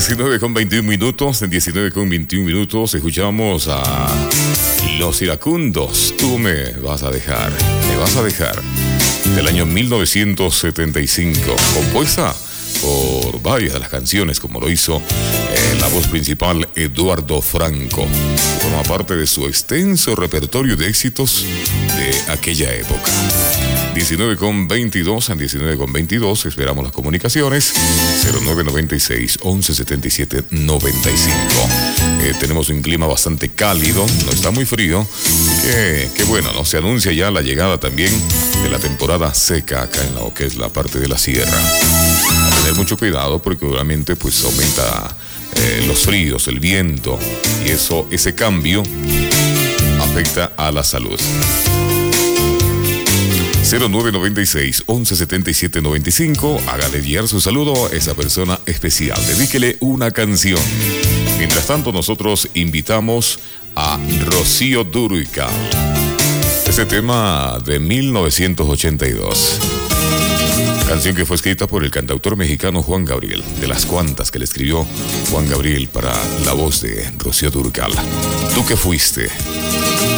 19:21. En 19:21 escuchamos a Los Iracundos. Tú me vas a dejar, del año 1975, compuesta por varias de las canciones, como lo hizo la voz principal Eduardo Franco. Forma parte de su extenso repertorio de éxitos de aquella época. 19:22. En 19:22 esperamos las comunicaciones. 0996 1177 95. Tenemos un clima bastante cálido, no está muy frío. Que bueno, ¿no? Se anuncia ya la llegada también de la temporada seca acá en lo que es la parte de la sierra. A tener mucho cuidado porque obviamente pues aumenta los fríos, el viento, y ese cambio afecta a la salud. 0996 1177 95. Hágale llegar su saludo a esa persona especial. Dedíquele una canción. Mientras tanto, nosotros invitamos a Rocío Dúrcal. Ese tema de 1982. Canción que fue escrita por el cantautor mexicano Juan Gabriel. De las cuantas que le escribió Juan Gabriel para la voz de Rocío Dúrcal. ¿Tú qué fuiste?